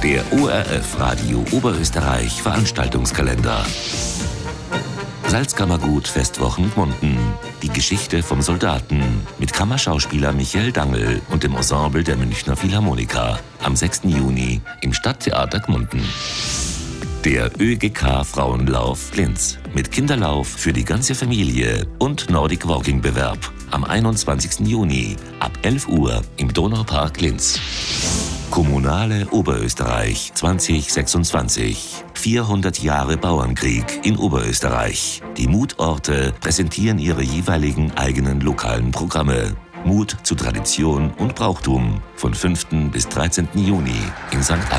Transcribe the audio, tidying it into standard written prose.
Der ORF Radio Oberösterreich Veranstaltungskalender. Salzkammergut Festwochen Gmunden. Die Geschichte vom Soldaten mit Kammerschauspieler Michael Dangl und dem Ensemble der Münchner Philharmoniker am 6. Juni im Stadttheater Gmunden. Der ÖGK Frauenlauf Linz mit Kinderlauf für die ganze Familie und Nordic Walking Bewerb am 21. Juni ab 11 Uhr im Donaupark Linz. Kommunale Oberösterreich 2026. 400 Jahre Bauernkrieg in Oberösterreich. Die Mutorte präsentieren ihre jeweiligen eigenen lokalen Programme. Mut zu Tradition und Brauchtum von 5. bis 13. Juni in St.